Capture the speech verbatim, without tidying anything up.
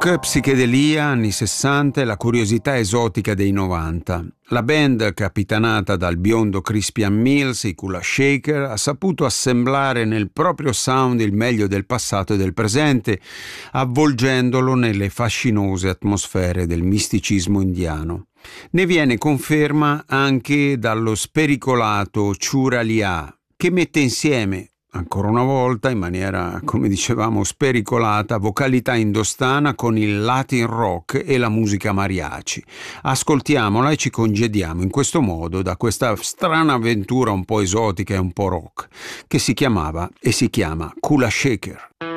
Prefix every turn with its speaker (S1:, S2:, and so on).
S1: Rock, psichedelia, anni sessanta e la curiosità esotica dei novanta. La band, capitanata dal biondo Crispian Mills, i Kula Shaker, ha saputo assemblare nel proprio sound il meglio del passato e del presente, avvolgendolo nelle fascinose atmosfere del misticismo indiano. Ne viene conferma anche dallo spericolato Churalia, che mette insieme, ancora una volta, in maniera, come dicevamo, spericolata, vocalità indostana con il Latin rock e la musica mariachi. Ascoltiamola e ci congediamo in questo modo da questa strana avventura un po' esotica e un po' rock, che si chiamava e si chiama Kula Shaker.